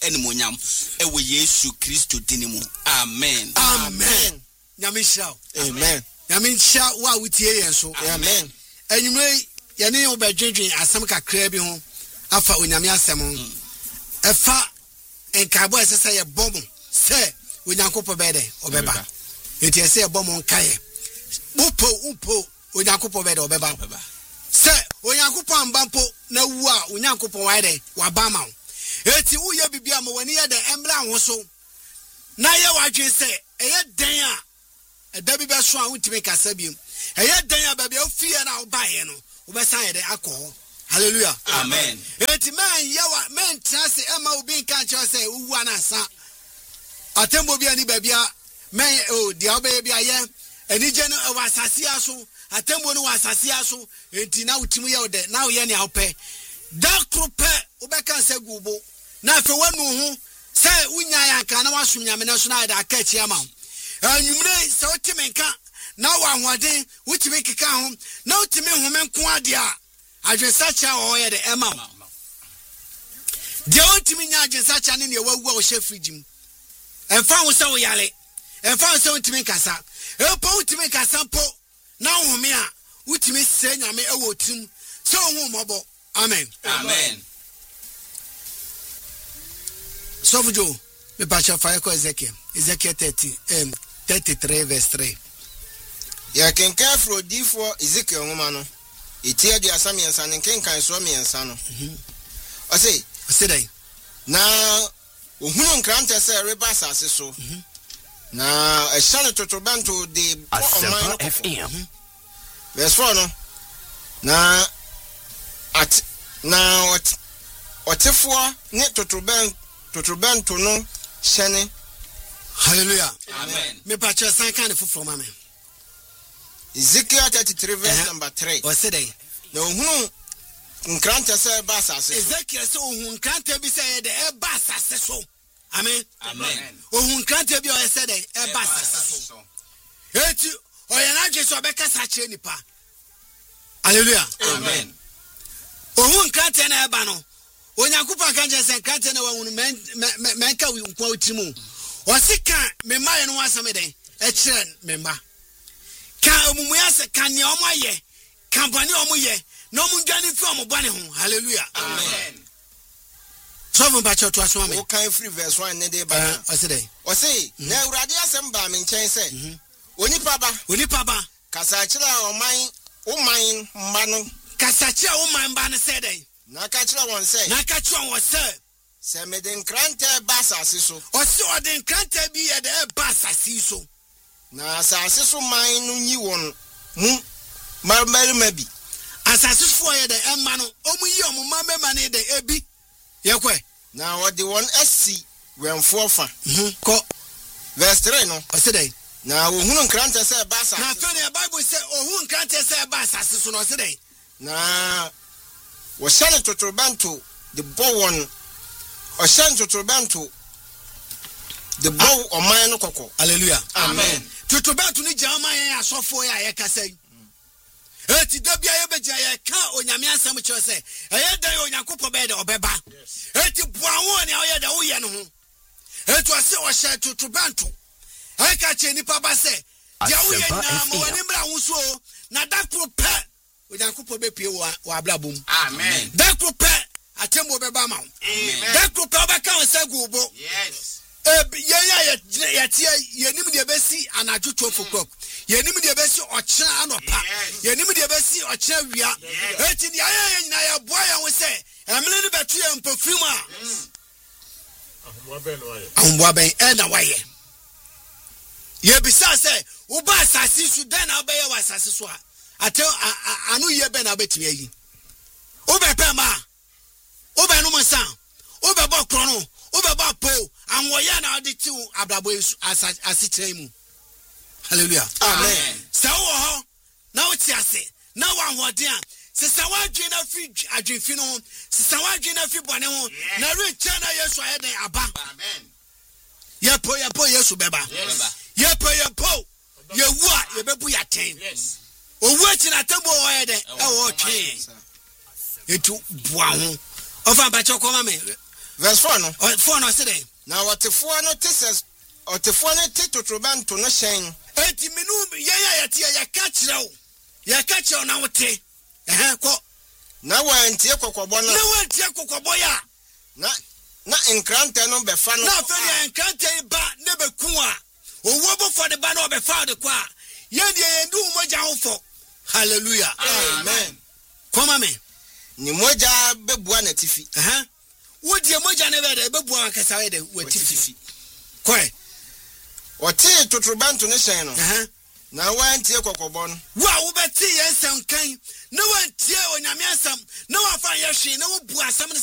animonyam ewe Yesu Kristo dinimu. Amen. Amen. Nyamisha. Amen. Nyamisha wa wutie yenso. Amen. Enyumre yene obedwedwen asem kakra bi ho afa onyame asem efa enkabo esese ye bomu se onyankopɔ bede obeba enti ese ye bomu nkaye upo onyankopɔ bede obeba se onyankopɔ ambampo na wu a onyankopɔ waide wabama enti uye bibia mo wani ye de embra ho so na ye wadwen se eye den a eda bi be so a untime kasa bi eye den a ba bia ofie na obaye no obesan ye de akɔ. Hallelujah. Amen. Eti man yawa men trase ema obi nka nche se uwu anasa. Atembo bia ni babia men dia obe bia ye enije no wa asase aso atembo no wa asase aso enti na utimu ye ode na ye ne awpe da krope obeka se gubo na afa wanu hu se unya ya nka na wasum nyame na so na da aka chi ama anyumre se otime nka na wa ahoden utime keka ho na utime home nko ade a adwensacha o ye de ema de otimi nya adwensacha ne wawu a o hye frigim emfa ho se wo yale emfa ho se otimi kasa epo otimi kasa po na home a utimi se nyame e wo tim se ohun mobo. Amen. Amen. So Joe me pastor fire ko Ezekiel 33 verse 3 ya kenka fro D4 Ezekiel ngoma no itia di asamiensa ne kenkan so miensa no o say dai na ohunu nkrante se reba asase so na a shane totobanto de Asempa FM verse 4 no na at na otefo ne totobanto no shane. Hallelujah. Amen. Me pastor san kan for mama Ezekiel 33 verse number 3 o say dai na ohunu nkrante se ba asase Ezekiel say ohun nkrante bi say de e ba asase so. Amen. Amen. Ohun nkrante bi o say de e ba asase so. Eti o ye na dwe so obekasa kire nipa. Hallelujah. Amen. Ohun nkrante na e ba no onyakupa kan je se nkrante na wahunu menka nkwa otimu o sika me maye no asame den e kire memba ka omumuya se kan ne omaye kampani omoye no mundwane fi omobane ho. Hallelujah. Amen. So from bacho to aso ame o kan free verse 1 ne de ba o say o say na urade asem ba me nchen se onipa ba kasa kire oman mba no kasa kire oman mba no say den na ka kire won say se me den krante ba asase so o se o den krante bi ye de ba asase so na asase so man no nyi won mu marmari bi asase fo ye de emma no omu yi omu mamema ne de ebi ye kwe na wodi won asi wenfo fa ko verse 3 no o say den na ohunu nkrante se ba asase na fe ne Bible say ohun nkrante se ba asase so no say den na wo shane totobanto de bowon o shane totobanto de bow oman no kokko. Hallelujah. Amen. Totobanto ni jama ye asofo ya ye kasa eti dabia ye beja ye ka onyame asem kyo se eye dan onyankopɔ be de obeba eti boawo ne oye de wo ye no ho eti ase o hye totobanto ai ka che nipa ba se dia wo ye na mo wani mra wo so na dakro pe onyankopɔ be pie wo ablabom. Amen. Dakro pe atembo be ba ma wo. Amen. Dakro pe obeka wo se gubo. Yes. Yenim de besi anaju 12 o'clock. Yenim de besi ochira anopa. Yenim de besi ochira wia. Eti ni aya nyina ya boa ya wo se emle ni betu ya mpofim a. Ahumboa ben e na waye. Ye bisa se wo ba asase su den na obaye wa asase so a. Ate anu ye ben na betimi ayi. Wo be pe ma. Wo be no mo san. Wo be bo krono. Ubeba po anwoya na odi ti abrabo asitre mu. Hallelujah. Amen. Sa wo ho na wo ti ase na wa hoden a se sa wa dwen na fi adwenfi no se sa wa dwen na fi bone ho na re cha na Yesu ayeden aba. Amen. Ye po Yesu beba. Ye po ye wu a ye bebu ya ten. Yes. Owu ati na tembo wo ayeden e wo twen. Etu bua ho. Ofa ba chokoma me verse 4 no 4 no say dey na watefoɔ no te sɛ ɔtefoɔ no te totorobɛnto no hyɛn enti menu yɛyɛ yɛka kyerɛw na wote kɔ na wantie kɔkɔbɔ no na wantie kɔkɔbɔ ya na nkrantɛ no bɛfa no na afɛ nkrantɛ ba na bɛku a owó bɔfɔ de ba na ɔbɛfa de kɔ a yɛn deɛ yɛn du mogya ho fɔ hallelujah amen kɔma me ni mogya bɛbua na tifi wo die mogya ne bɛ de bɛbua akasa wɛ de wɔ tifi kɔɛ ɔte totorobɛnto no hyɛn no na wantie kɔkɔbɔ no wo a wobɛte yɛn nsɛm kan na wantie onyame asɛm na wafa yɛ hwee na wo bu asɛm